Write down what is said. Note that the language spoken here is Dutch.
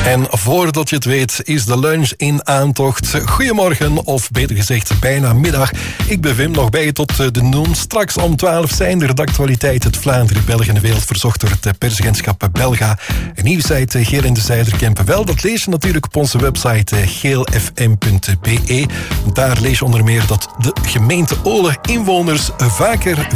En voordat je het weet is de lunch in aantocht. Goedemorgen, of beter gezegd bijna middag. Ik ben Wim, nog bij je tot de noon. Straks om 12 zijn er de actualiteit uit Vlaanderen, België en de wereld, verzorgd door het persagentschap Belga. Een nieuwsite Geel in de Zijderkempen. Wel, dat lees je natuurlijk op onze website geelfm.be. Daar lees je onder meer dat de gemeente Ole inwoners vaker